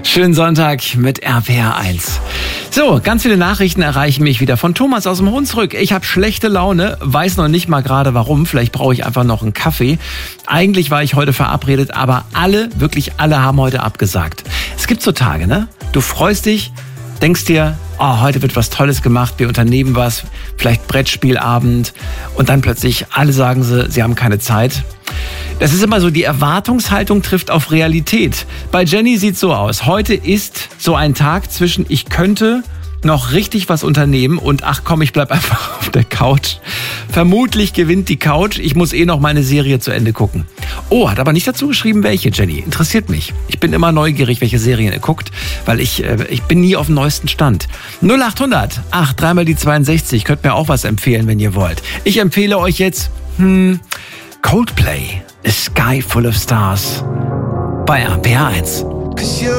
Schönen Sonntag mit RPR 1. So, ganz viele Nachrichten erreichen mich wieder von Thomas aus dem Hunsrück. Ich habe schlechte Laune, weiß noch nicht mal gerade warum. Vielleicht brauche ich einfach noch einen Kaffee. Eigentlich war ich heute verabredet, aber wirklich alle haben heute abgesagt. Es gibt so Tage, ne? Du freust dich, denkst dir, oh, heute wird was Tolles gemacht, wir unternehmen was, vielleicht Brettspielabend und dann plötzlich alle sagen sie haben keine Zeit. Das ist immer so, die Erwartungshaltung trifft auf Realität. Bei Jenny sieht's so aus. Heute ist so ein Tag zwischen ich könnte noch richtig was unternehmen und ach komm, ich bleib einfach auf der Couch. Vermutlich gewinnt die Couch. Ich muss noch meine Serie zu Ende gucken. Oh, hat aber nicht dazu geschrieben, welche, Jenny. Interessiert mich. Ich bin immer neugierig, welche Serien ihr guckt, weil ich bin nie auf dem neuesten Stand. 0800 3 die 62. Könnt mir auch was empfehlen, wenn ihr wollt. Ich empfehle euch jetzt Coldplay, A Sky Full of Stars bei RPR 1.